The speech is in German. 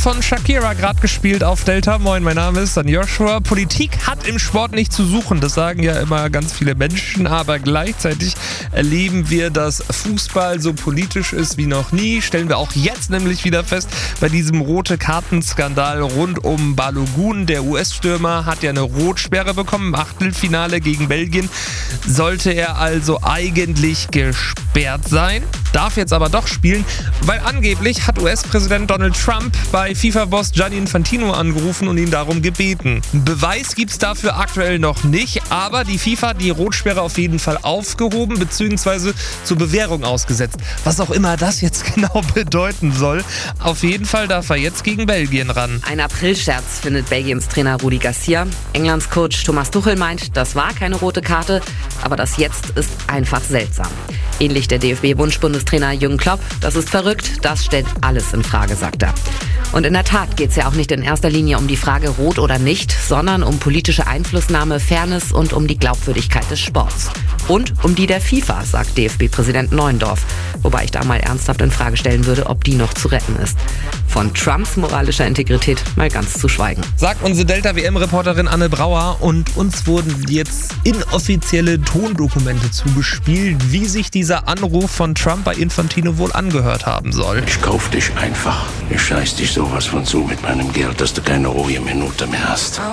von Shakira gerade gespielt auf Delta. Moin, mein Name ist dann Joshua. Politik hat im Sport nicht zu suchen, das sagen ja immer ganz viele Menschen, aber gleichzeitig erleben wir, dass Fußball so politisch ist wie noch nie. Stellen wir auch jetzt nämlich wieder fest, bei diesem rote-Karten-Skandal rund um Balogun. Der US-Stürmer hat ja eine Rotsperre bekommen im Achtelfinale gegen Belgien. Sollte er also eigentlich gesperrt sein, darf jetzt aber doch spielen, weil angeblich hat US-Präsident Donald Trump bei FIFA-Boss Gianni Infantino angerufen und ihn darum gebeten. Beweis gibt's dafür aktuell noch nicht, aber die FIFA hat die Rotsperre auf jeden Fall aufgehoben bzw. zur Bewährung ausgesetzt. Was auch immer das jetzt genau bedeuten soll. Auf jeden Fall darf er jetzt gegen Belgien ran. Ein Aprilscherz, findet Belgiens Trainer Rudi Garcia. Englands Coach Thomas Tuchel meint, das war keine rote Karte, aber das jetzt ist einfach seltsam. Ähnlich der DFB-Wunschbundestrainer Jürgen Klopp. Das ist verrückt, das stellt alles in Frage, sagt er. Und in der Tat geht es ja auch nicht in erster Linie um die Frage rot oder nicht, sondern um politische Einflussnahme, Fairness und um die Glaubwürdigkeit des Sports. Und um die der FIFA, sagt DFB-Präsident Neuendorf. Wobei ich da mal ernsthaft in Frage stellen würde, ob die noch zu retten ist. Von Trumps moralischer Integrität mal ganz zu schweigen. Sagt unsere Delta-WM-Reporterin Anne Brauer, und uns wurden jetzt inoffizielle Tondokumente zugespielt, wie sich dieser Anruf von Trump bei Infantino wohl angehört haben soll. Ich kauf dich einfach. Ich scheiß dich sowas von zu mit meinem Geld, dass du keine ruhige Minute mehr hast.